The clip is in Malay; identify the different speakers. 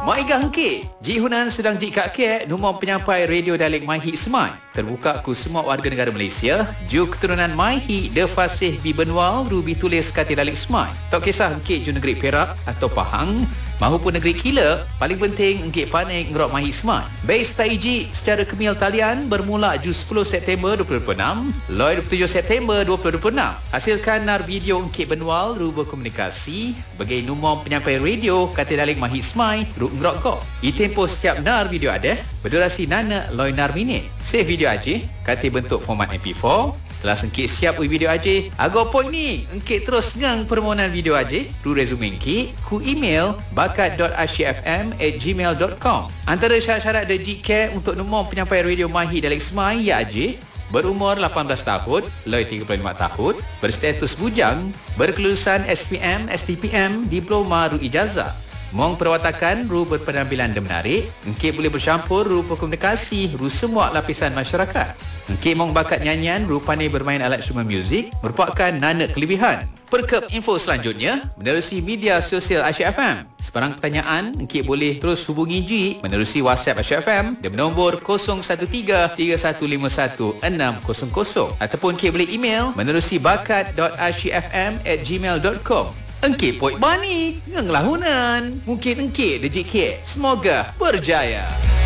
Speaker 1: Maiga hengkit. Ji Hunan sedang jika ke nombor penyampai radio dialek Maihi Semai. Terbuka ku semua warga negara Malaysia. Ju keturunan Maihi de fasih bi benwal rubi tulis kata dialek Semai. Tak kisah hengkit ju negeri Perak atau Pahang mahupun negeri Kila, paling penting engkit panik ngerok Maihi Semai. Base taiji secara kemil talian bermula ju 10 September 2026, loi 27 September 2026. Hasilkan nar video engkit benwal ruba komunikasi bagi nombor penyampai radio kata dialek Maihi Semai ru ngerok ko. Tempo setiap nar video ada berdurasi nana loi nar minit. Save video aja kata bentuk format MP4. Telah engkit siap video aja. Agak point ni, engkit terus ngang permohonan video aja. Ru resume engkit ku email bakat.asyfm@gmail.com. Antara syarat-syarat dan jika untuk nombor penyampai radio Maihi dialek Semai ya aja. Berumur 18 tahun, loi 35 tahun, berstatus bujang, berkelulusan SPM, STPM, diploma ru ijazah. Mong perwatakan ru berpenampilan dan menarik, engkit boleh bercampur ru komunikasi ru semua lapisan masyarakat. Engkit mong bakat nyanyian ru pandai bermain alat instrumen muzik merupakan nana kelebihan. Perkap info selanjutnya menerusi media sosial Asyik FM. Sebarang pertanyaan engkit boleh terus hubungi Ji menerusi WhatsApp Asyik FM di nombor 0113-3151-600 ataupun engkit boleh email menerusi bakat.asyikfm@gmail.com. Engkit poik bani, ngeng lahunan. Mungkin engkit dejik ke. Semoga berjaya.